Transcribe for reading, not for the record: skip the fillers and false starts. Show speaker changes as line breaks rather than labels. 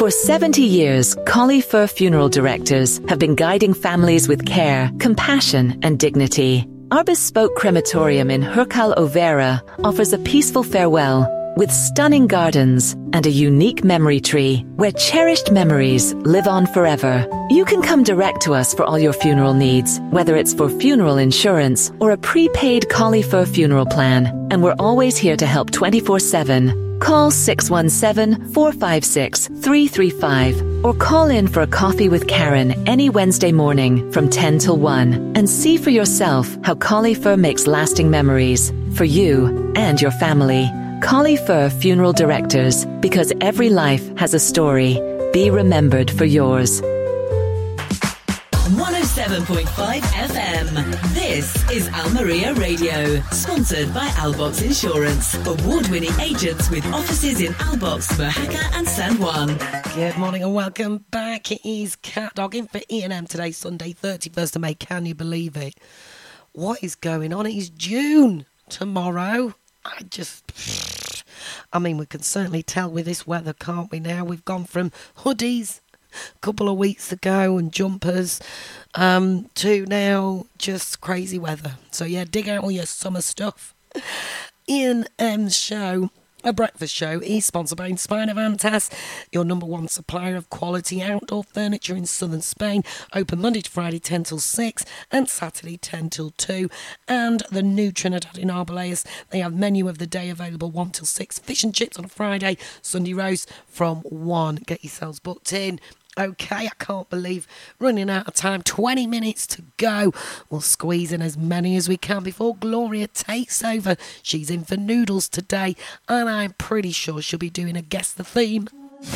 For 70 years, Collie Fur Funeral Directors have been guiding families with care, compassion, and dignity. Our bespoke crematorium in Hercal Overa offers a peaceful farewell with stunning gardens and a unique memory tree where cherished memories live on forever. You can come direct to us for all your funeral needs, whether it's for funeral insurance or a prepaid Collie Fur funeral plan. And we're always here to help 24/7. Call 617-456-335 or call in for a coffee with Karen any Wednesday morning from 10 till 1 and see for yourself how Collie Fur makes lasting memories for you and your family. Collie Fur Funeral Directors, because every life has a story. Be remembered for yours.
107.5 FM. This is Almeria Radio, sponsored by Albox Insurance. Award-winning agents with offices in Albox, Mojaca and San Juan.
Good morning and welcome back. It is Cat Dog in for E&M today, Sunday, 31st of May. Can you believe it? What is going on? It is June tomorrow. I mean, we can certainly tell with this weather, can't we now? We've gone from hoodies a couple of weeks ago and jumpers to now just crazy weather. So yeah, dig out all your summer stuff. E&M's show, a breakfast show, is sponsored by Inspire Vantas, your number one supplier of quality outdoor furniture in southern Spain. Open Monday to Friday 10 till 6 and Saturday 10 till 2. And the new Trinidad in Arbelayas, they have menu of the day available 1 till 6. Fish and chips on a Friday, Sunday roast from 1. Get yourselves booked in. Okay, I can't believe running out of time. 20 minutes to go. We'll squeeze in as many as we can before Gloria takes over. She's in for noodles today, and I'm pretty sure she'll be doing a Guess the Theme.